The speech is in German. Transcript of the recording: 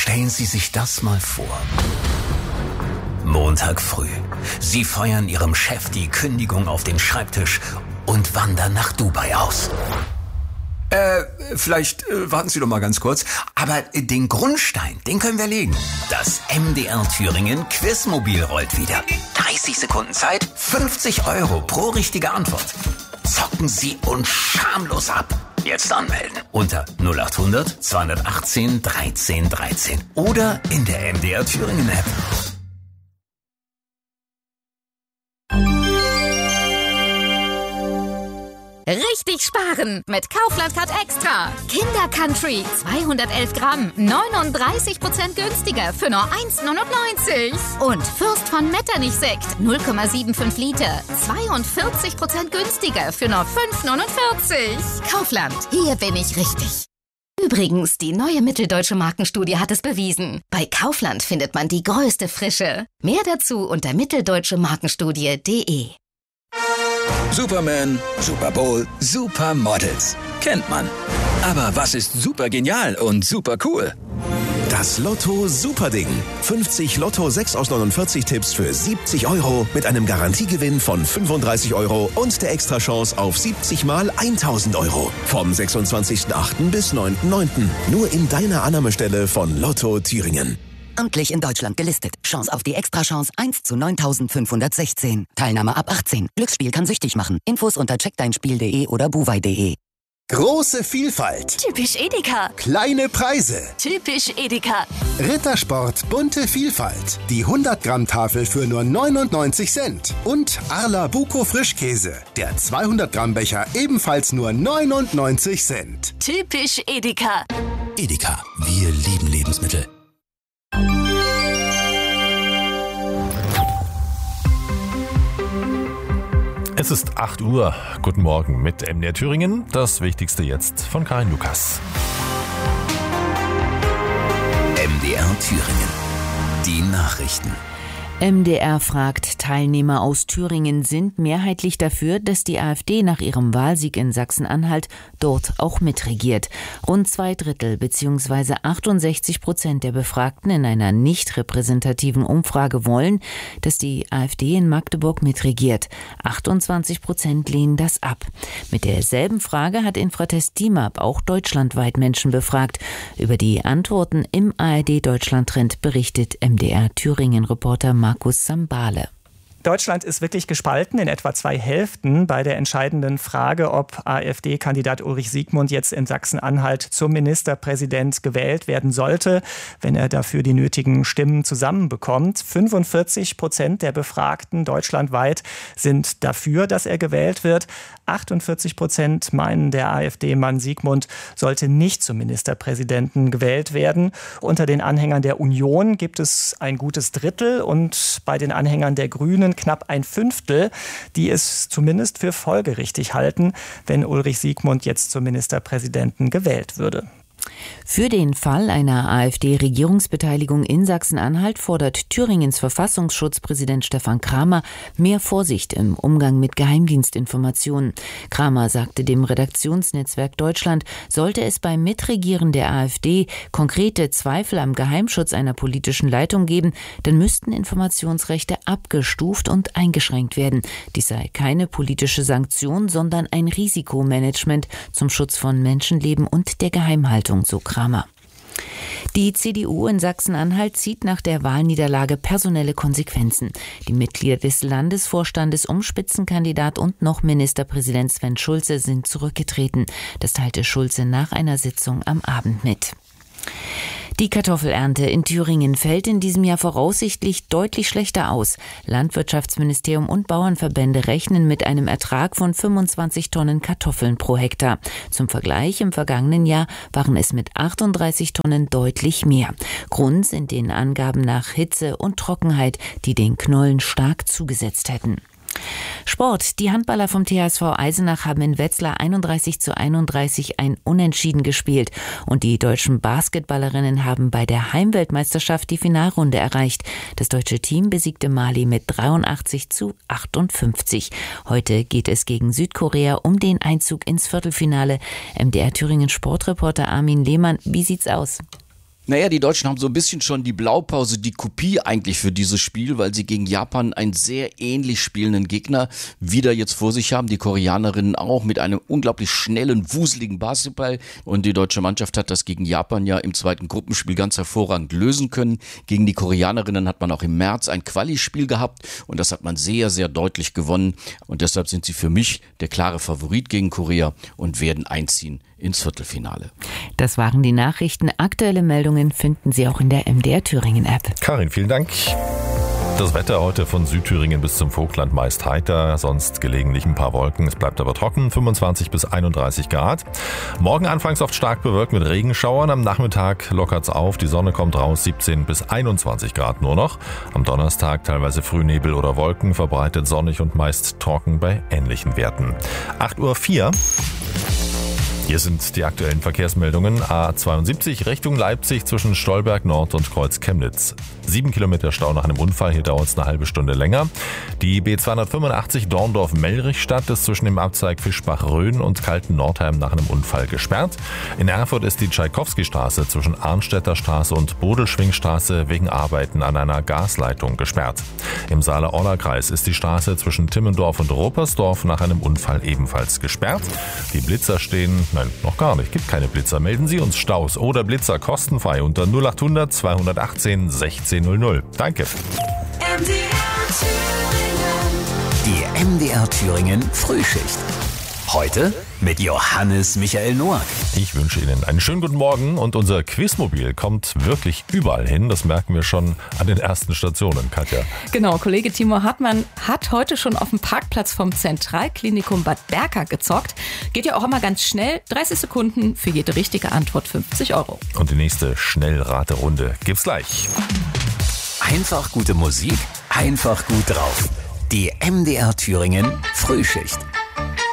Stellen Sie sich das mal vor. Montag früh. Sie feuern Ihrem Chef die Kündigung auf den Schreibtisch und wandern nach Dubai aus. Vielleicht warten Sie doch mal ganz kurz. Aber den Grundstein, den können wir legen. Das MDR Thüringen Quizmobil rollt wieder. 30 Sekunden Zeit, 50 € pro richtige Antwort. Zocken Sie uns schamlos ab. Jetzt anmelden unter 0800 218 13 13 oder in der MDR Thüringen App. Richtig sparen mit Kaufland Card Extra. Kinder Country 211 Gramm, 39% günstiger für nur 1,99. Und Fürst von Metternich Sekt 0,75 Liter, 42% günstiger für nur 5,49. Kaufland, hier bin ich richtig. Übrigens, die neue Mitteldeutsche Markenstudie hat es bewiesen. Bei Kaufland findet man die größte Frische. Mehr dazu unter mitteldeutsche-markenstudie.de. Superman, Super Bowl, Supermodels. Kennt man. Aber was ist super genial und super cool? Das Lotto Superding. 50 Lotto 6 aus 49 Tipps für 70 € mit einem Garantiegewinn von 35 € und der Extrachance auf 70 mal 1000 €. Vom 26.08. bis 9.09. Nur in deiner Annahmestelle von Lotto Thüringen. Amtlich in Deutschland gelistet. Chance auf die Extrachance 1 zu 9516. Teilnahme ab 18. Glücksspiel kann süchtig machen. Infos unter checkdeinspiel.de oder buwei.de. Große Vielfalt. Typisch Edeka. Kleine Preise. Typisch Edeka. Rittersport, bunte Vielfalt. Die 100-Gramm-Tafel für nur 99 Cent. Und Arla Buko Frischkäse. Der 200-Gramm-Becher ebenfalls nur 99 Cent. Typisch Edeka. Edeka, wir lieben Lebensmittel. Es ist 8 Uhr. Guten Morgen mit MDR Thüringen. Das Wichtigste jetzt von Karin Lukas. MDR Thüringen. Die Nachrichten. MDR fragt, Teilnehmer aus Thüringen sind mehrheitlich dafür, dass die AfD nach ihrem Wahlsieg in Sachsen-Anhalt dort auch mitregiert. Rund 2/3 bzw. 68% der Befragten in einer nicht repräsentativen Umfrage wollen, dass die AfD in Magdeburg mitregiert. 28% lehnen das ab. Mit derselben Frage hat Infratest DIMAP auch deutschlandweit Menschen befragt. Über die Antworten im ARD-Deutschland-Trend berichtet MDR Thüringen-Reporter Markus Sambale. Deutschland ist wirklich gespalten in etwa 2 Hälften bei der entscheidenden Frage, ob AfD-Kandidat Ulrich Siegmund jetzt in Sachsen-Anhalt zum Ministerpräsident gewählt werden sollte, wenn er dafür die nötigen Stimmen zusammenbekommt. 45% der Befragten deutschlandweit sind dafür, dass er gewählt wird. 48% meinen, der AfD-Mann Siegmund sollte nicht zum Ministerpräsidenten gewählt werden. Unter den Anhängern der Union gibt es ein gutes Drittel und bei den Anhängern der Grünen knapp 1/5, die es zumindest für folgerichtig halten, wenn Ulrich Siegmund jetzt zum Ministerpräsidenten gewählt würde. Für den Fall einer AfD-Regierungsbeteiligung in Sachsen-Anhalt fordert Thüringens Verfassungsschutzpräsident Stefan Kramer mehr Vorsicht im Umgang mit Geheimdienstinformationen. Kramer sagte dem Redaktionsnetzwerk Deutschland, sollte es beim Mitregieren der AfD konkrete Zweifel am Geheimschutz einer politischen Leitung geben, dann müssten Informationsrechte abgestuft und eingeschränkt werden. Dies sei keine politische Sanktion, sondern ein Risikomanagement zum Schutz von Menschenleben und der Geheimhaltung, so Kramer. Die CDU in Sachsen-Anhalt zieht nach der Wahlniederlage personelle Konsequenzen. Die Mitglieder des Landesvorstandes um Spitzenkandidat und noch Ministerpräsident Sven Schulze sind zurückgetreten. Das teilte Schulze nach einer Sitzung am Abend mit. Die Kartoffelernte in Thüringen fällt in diesem Jahr voraussichtlich deutlich schlechter aus. Landwirtschaftsministerium und Bauernverbände rechnen mit einem Ertrag von 25 Tonnen Kartoffeln pro Hektar. Zum Vergleich, im vergangenen Jahr waren es mit 38 Tonnen deutlich mehr. Grund sind den Angaben nach Hitze und Trockenheit, die den Knollen stark zugesetzt hätten. Sport. Die Handballer vom THSV Eisenach haben in Wetzlar 31:31 ein Unentschieden gespielt. Und die deutschen Basketballerinnen haben bei der Heimweltmeisterschaft die Finalrunde erreicht. Das deutsche Team besiegte Mali mit 83:58. Heute geht es gegen Südkorea um den Einzug ins Viertelfinale. MDR Thüringen Sportreporter Armin Lehmann, wie sieht's aus? Naja, die Deutschen haben so ein bisschen schon die Blaupause, die Kopie eigentlich für dieses Spiel, weil sie gegen Japan einen sehr ähnlich spielenden Gegner wieder jetzt vor sich haben. Die Koreanerinnen auch mit einem unglaublich schnellen, wuseligen Basketball. Und die deutsche Mannschaft hat das gegen Japan ja im zweiten Gruppenspiel ganz hervorragend lösen können. Gegen die Koreanerinnen hat man auch im März ein Quali-Spiel gehabt und das hat man sehr, sehr deutlich gewonnen. Und deshalb sind sie für mich der klare Favorit gegen Korea und werden einziehen ins Viertelfinale. Das waren die Nachrichten. Aktuelle Meldungen finden Sie auch in der MDR Thüringen App. Karin, vielen Dank. Das Wetter heute von Südthüringen bis zum Vogtland meist heiter, sonst gelegentlich ein paar Wolken. Es bleibt aber trocken, 25 bis 31 Grad. Morgen anfangs oft stark bewölkt mit Regenschauern. Am Nachmittag lockert's auf, die Sonne kommt raus, 17 bis 21 Grad nur noch. Am Donnerstag teilweise Frühnebel oder Wolken, verbreitet sonnig und meist trocken bei ähnlichen Werten. 8:04 Uhr. Hier sind die aktuellen Verkehrsmeldungen. A72 Richtung Leipzig zwischen Stolberg Nord und Kreuz Chemnitz. 7 Kilometer Stau nach einem Unfall, hier dauert es eine halbe Stunde länger. Die B285 Dorndorf-Mellrichstadt ist zwischen dem Abzweig Fischbach-Rhön und Kalten-Nordheim nach einem Unfall gesperrt. In Erfurt ist die Tschaikowski-Straße zwischen Arnstädter Straße und Bodelschwingstraße wegen Arbeiten an einer Gasleitung gesperrt. Im Saale-Orla-Kreis ist die Straße zwischen Timmendorf und Ruppersdorf nach einem Unfall ebenfalls gesperrt. Die Blitzer stehen... Nein, noch gar nicht. Gibt keine Blitzer. Melden Sie uns Staus oder Blitzer kostenfrei unter 0800 218 1600. Danke. Die MDR Thüringen Frühschicht. Heute mit Johannes Michael Noack. Ich wünsche Ihnen einen schönen guten Morgen und unser Quizmobil kommt wirklich überall hin. Das merken wir schon an den ersten Stationen, Katja. Genau, Kollege Timo Hartmann hat heute schon auf dem Parkplatz vom Zentralklinikum Bad Berka gezockt. Geht ja auch immer ganz schnell. 30 Sekunden für jede richtige Antwort 50 €. Und die nächste Schnellraterunde gibt's gleich. Einfach gute Musik, einfach gut drauf. Die MDR Thüringen Frühschicht.